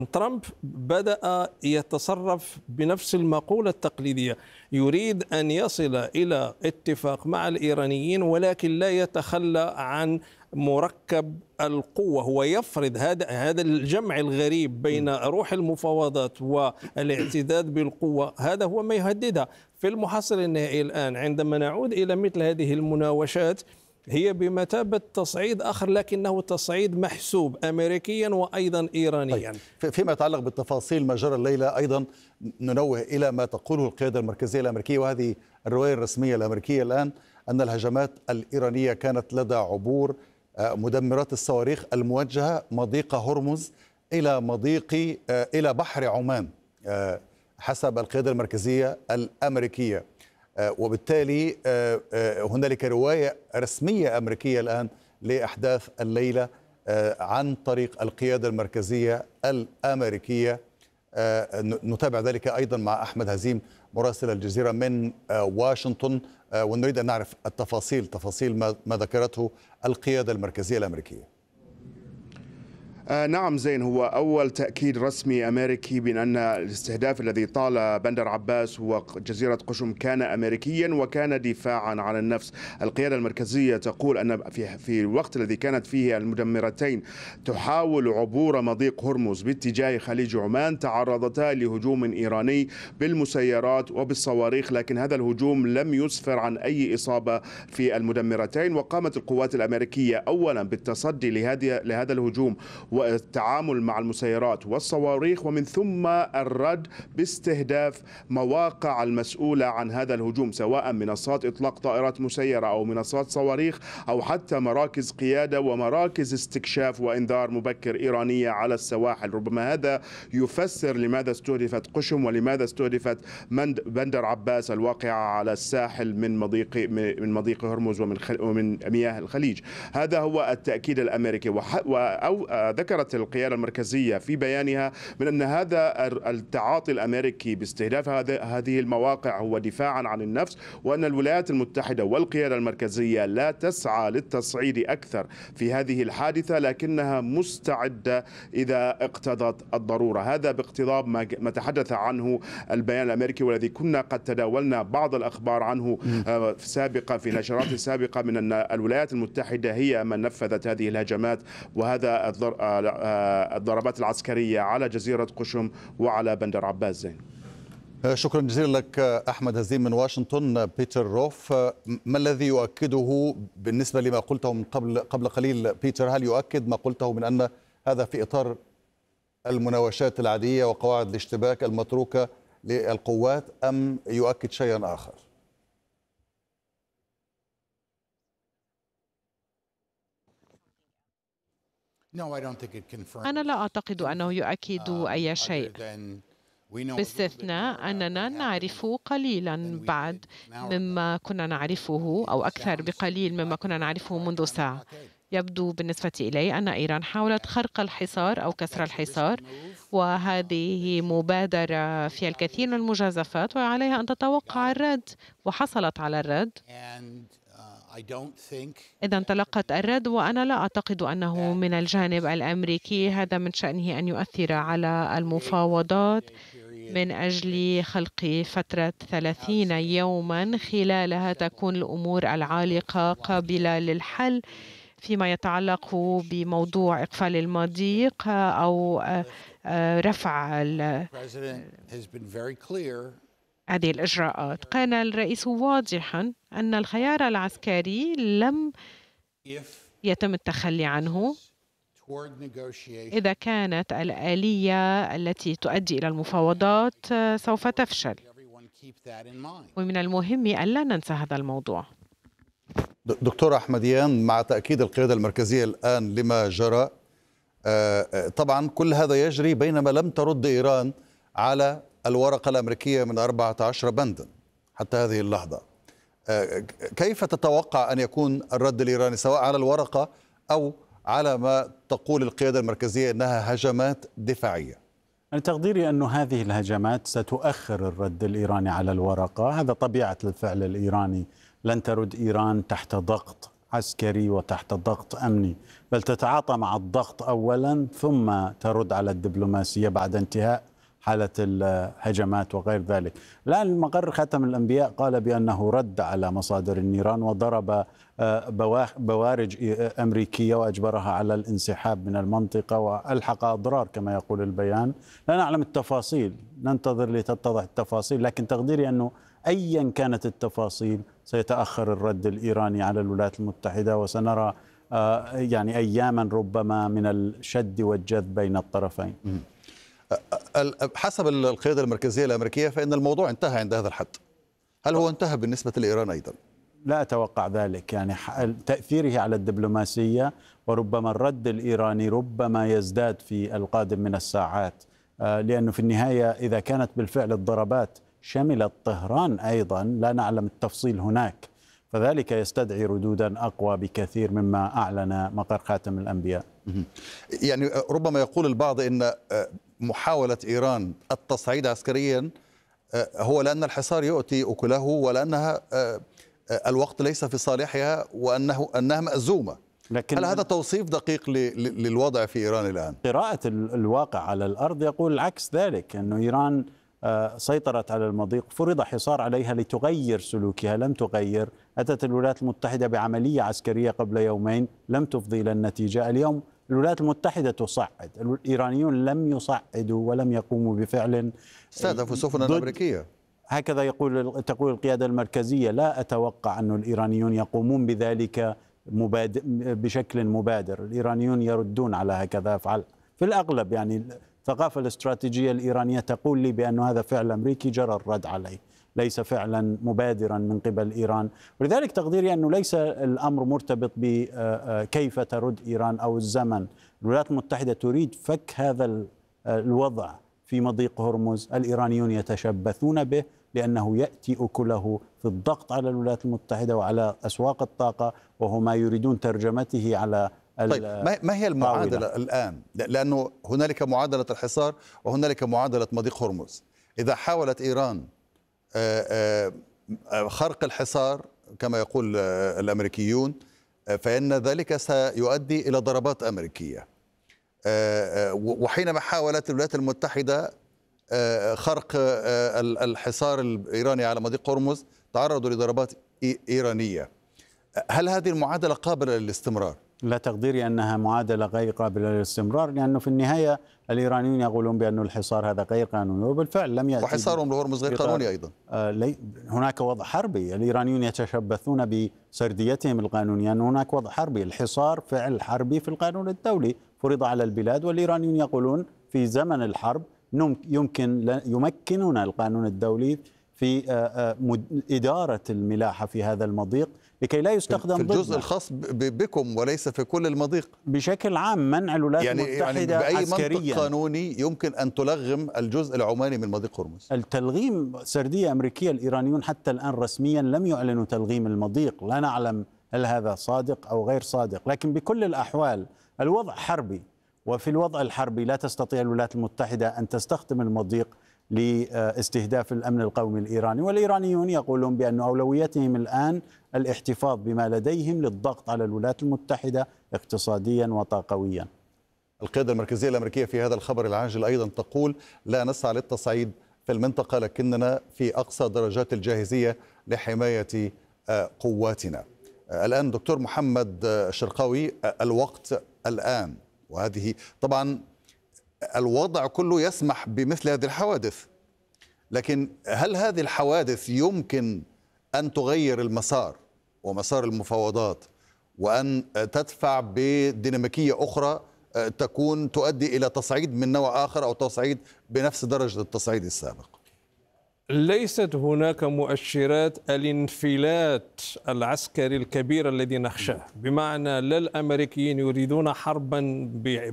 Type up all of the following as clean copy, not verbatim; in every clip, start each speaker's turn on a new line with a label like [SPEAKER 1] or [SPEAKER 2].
[SPEAKER 1] ترامب بدأ يتصرف بنفس المقولة التقليدية، يريد أن يصل إلى اتفاق مع الإيرانيين ولكن لا يتخلى عن مركب القوة. هو يفرض هذا الجمع الغريب بين روح المفاوضات والاعتداد بالقوة، هذا هو ما يهددها. في المحصل النهائي الآن عندما نعود إلى مثل هذه المناوشات هي بمثابة تصعيد آخر، لكنه تصعيد محسوب أمريكيا وأيضا إيرانيا.
[SPEAKER 2] فيما يتعلق بالتفاصيل ما جرى الليلة، أيضا ننوه إلى ما تقوله القيادة المركزية الأمريكية، وهذه الرواية الرسمية الأمريكية الآن، أن الهجمات الإيرانية كانت لدى عبور مدمرات الصواريخ الموجهة مضيق هرمز إلى بحر عمان حسب القيادة المركزية الأمريكية. وبالتالي هنالك رواية رسمية أمريكية الآن لأحداث الليلة عن طريق القيادة المركزية الأمريكية. نتابع ذلك أيضا مع أحمد هزيم مراسل الجزيرة من واشنطن، ونريد أن نعرف تفاصيل ما ذكرته القيادة المركزية الأمريكية.
[SPEAKER 3] نعم زين، هو أول تأكيد رسمي أمريكي بأن الاستهداف الذي طال بندر عباس وجزيرة قشم كان أمريكيا وكان دفاعا عن النفس. القيادة المركزية تقول أن في الوقت الذي كانت فيه المدمرتين تحاول عبور مضيق هرمز باتجاه خليج عمان تعرضتا لهجوم إيراني بالمسيرات وبالصواريخ، لكن هذا الهجوم لم يسفر عن أي إصابة في المدمرتين. وقامت القوات الأمريكية أولا بالتصدي لهذا الهجوم والتعامل مع المسيرات والصواريخ، ومن ثم الرد باستهداف مواقع المسؤولة عن هذا الهجوم، سواء منصات إطلاق طائرات مسيرة أو منصات صواريخ أو حتى مراكز قيادة ومراكز استكشاف وإنذار مبكر إيرانية على السواحل. ربما هذا يفسر لماذا استهدفت قشم ولماذا استهدفت بندر عباس الواقعة على الساحل من مضيق هرمز ومن مياه الخليج. هذا هو التأكيد الأمريكي. ذكرت القيادة المركزية في بيانها من أن هذا التعاطي الأمريكي باستهداف هذه المواقع هو دفاعا عن النفس، وأن الولايات المتحدة والقيادة المركزية لا تسعى للتصعيد أكثر في هذه الحادثة، لكنها مستعدة إذا اقتضت الضرورة. هذا باقتضاب ما تحدث عنه البيان الأمريكي، والذي كنا قد تداولنا بعض الأخبار عنه سابقا في نشرات سابقة، من أن الولايات المتحدة هي من نفذت هذه الهجمات وهذا الضربات العسكرية على جزيرة قشم وعلى بندر عباس. زين،
[SPEAKER 2] شكرا جزيلا لك أحمد هزيم من واشنطن. بيتر روف، ما الذي يؤكده بالنسبة لما قلته من قبل قليل؟ بيتر، هل يؤكد ما قلته من أن هذا في إطار المناوشات العادية وقواعد الاشتباك المتروكة للقوات، أم يؤكد شيئا آخر؟
[SPEAKER 4] أنا لا أعتقد أنه يؤكد أي شيء، باستثناء أننا نعرف قليلا بعد مما كنا نعرفه، أو أكثر بقليل مما كنا نعرفه منذ ساعة. يبدو بالنسبة إلي أن إيران حاولت خرق الحصار أو كسر الحصار، وهذه مبادرة فيها الكثير من المجازفات وعليها أن تتوقع الرد، وحصلت على الرد. إذا تلقت الرد، وأنا لا أعتقد أنه من الجانب الأمريكي هذا من شأنه أن يؤثر على المفاوضات من أجل خلق فترة 30 يوما خلالها تكون الأمور العالقة قابلة للحل فيما يتعلق بموضوع إقفال المضيق أو رفع هذه الإجراءات. كان الرئيس واضحا أن الخيار العسكري لم يتم التخلي عنه إذا كانت الآلية التي تؤدي إلى المفاوضات سوف تفشل، ومن المهم ألا ننسى هذا الموضوع.
[SPEAKER 2] دكتور أحمديان، مع تأكيد القيادة المركزية الآن لما جرى، طبعا كل هذا يجري بينما لم ترد إيران على الورقة الأمريكية من 14 بندا حتى هذه اللحظة. كيف تتوقع أن يكون الرد الإيراني، سواء على الورقة أو على ما تقول القيادة المركزية أنها هجمات دفاعية؟
[SPEAKER 5] أنا تقديري أن هذه الهجمات ستؤخر الرد الإيراني على الورقة. هذا طبيعة الفعل الإيراني، لن ترد إيران تحت ضغط عسكري وتحت ضغط أمني، بل تتعاطى مع الضغط أولا ثم ترد على الدبلوماسية بعد انتهاء حالة الهجمات وغير ذلك. الآن مقر خاتم الأنبياء قال بأنه رد على مصادر النيران وضرب بوارج أمريكية وأجبرها على الانسحاب من المنطقة وألحق أضرار كما يقول البيان. لا نعلم التفاصيل، ننتظر لتتضح التفاصيل، لكن تقديري أنه أيا كانت التفاصيل سيتأخر الرد الإيراني على الولايات المتحدة، وسنرى يعني أياما ربما من الشد والجذب بين الطرفين.
[SPEAKER 2] حسب القيادة المركزية الأمريكية فإن الموضوع انتهى عند هذا الحد. هل هو انتهى بالنسبة لإيران أيضا؟ لا
[SPEAKER 5] أتوقع ذلك، يعني تأثيره على الدبلوماسية، وربما الرد الإيراني ربما يزداد في القادم من الساعات، لأنه في النهاية إذا كانت بالفعل الضربات شملت طهران أيضا لا نعلم التفصيل هناك، فذلك يستدعي ردودا أقوى بكثير مما أعلن مقر خاتم الأنبياء.
[SPEAKER 2] يعني ربما يقول البعض إن محاولة إيران التصعيد عسكريا هو لأن الحصار يؤتي أكله، ولأنها الوقت ليس في صالحها، وأنها مأزومة. لكن هل هذا توصيف دقيق للوضع في إيران الآن؟
[SPEAKER 5] قراءة الواقع على الأرض يقول العكس ذلك، أنه إيران سيطرت على المضيق، فرض حصار عليها لتغير سلوكها، لم تغير. أتت الولايات المتحدة بعملية عسكرية قبل يومين لم تفضي إلى النتيجة. اليوم الولايات المتحدة تصعد، الإيرانيون لم يصعدوا ولم يقوموا بفعل
[SPEAKER 2] استهدفوا سفنا أمريكية،
[SPEAKER 5] هكذا تقول القيادة المركزية. لا أتوقع أن الإيرانيون يقومون بذلك بشكل مبادر، الإيرانيون يردون على هكذا أفعال في الأغلب. يعني الثقافة الاستراتيجية الإيرانية تقول لي بأن هذا فعل أمريكي جرى الرد عليه، ليس فعلا مبادرا من قبل إيران. ولذلك تقديري أنه ليس الأمر مرتبط بكيف ترد إيران أو الزمن. الولايات المتحدة تريد فك هذا الوضع في مضيق هرمز، الإيرانيون يتشبثون به لأنه يأتي أكله في الضغط على الولايات المتحدة وعلى أسواق الطاقة، وهو ما يريدون ترجمته على
[SPEAKER 2] طيب ما هي المعادلة الآن؟ لأنه هنالك معادلة الحصار وهنالك معادلة مضيق هرمز. إذا حاولت إيران خرق الحصار كما يقول الأمريكيون فإن ذلك سيؤدي إلى ضربات أمريكية، وحينما حاولت الولايات المتحدة خرق الحصار الإيراني على مضيق هرمز تعرضوا لضربات إيرانية. هل هذه المعادلة قابلة للاستمرار؟
[SPEAKER 5] لا، تقديري أنها معادلة غير قابلة للاستمرار، لأنه في النهاية الإيرانيون يقولون بأن الحصار هذا غير قانوني، وبالفعل لم يأتي،
[SPEAKER 2] وحصارهم لهرمز غير قانوني أيضا.
[SPEAKER 5] هناك وضع حربي، الإيرانيون يتشبثون بسرديتهم القانونية أن هناك وضع حربي. الحصار فعل حربي في القانون الدولي فرض على البلاد، والإيرانيون يقولون في زمن الحرب يمكنون القانون الدولي في إدارة الملاحة في هذا المضيق لكي لا يستخدم
[SPEAKER 2] في الجزء الخاص بكم وليس في كل المضيق
[SPEAKER 5] بشكل عام. منع الولايات المتحدة
[SPEAKER 2] بأي
[SPEAKER 5] عسكريا
[SPEAKER 2] منطق قانوني يمكن أن تلغم الجزء العماني من مضيق هرمز.
[SPEAKER 5] التلغيم سردية أمريكية، الإيرانيون حتى الآن رسميا لم يعلنوا تلغيم المضيق، لا نعلم هل هذا صادق أو غير صادق، لكن بكل الأحوال الوضع حربي، وفي الوضع الحربي لا تستطيع الولايات المتحدة أن تستخدم المضيق لاستهداف الأمن القومي الإيراني، والإيرانيون يقولون بأن أولويتهم الآن الاحتفاظ بما لديهم للضغط على الولايات المتحدة اقتصاديا وطاقويا.
[SPEAKER 2] القيادة المركزية الأمريكية في هذا الخبر العاجل أيضا تقول لا نسعى للتصعيد في المنطقة لكننا في أقصى درجات الجاهزية لحماية قواتنا. الآن دكتور محمد الشرقاوي، الوقت الآن، وهذه طبعا الوضع كله يسمح بمثل هذه الحوادث، لكن هل هذه الحوادث يمكن أن تغير المسار ومسار المفاوضات وأن تدفع بديناميكية أخرى تكون تؤدي إلى تصعيد من نوع آخر أو تصعيد بنفس درجة التصعيد السابق؟
[SPEAKER 1] ليست هناك مؤشرات الانفلات العسكري الكبير الذي نخشاه، بمعنى لا الأمريكيين يريدون حربا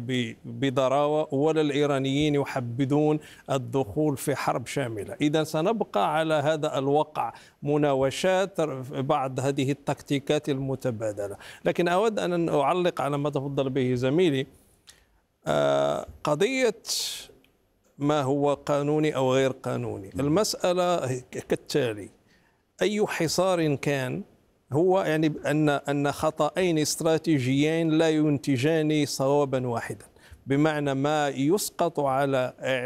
[SPEAKER 1] بضراوة ولا الإيرانيين يحبذون الدخول في حرب شاملة. إذا سنبقى على هذا الوقع، مناوشات بعض هذه التكتيكات المتبادلة. لكن أود أن أعلق على ما تفضل به زميلي، قضية ما هو قانوني أو غير قانوني. المسألة كالتالي: أي حصار كان هو يعني أن خطأين استراتيجيين لا ينتجان صوابا واحدا، بمعنى ما يسقط على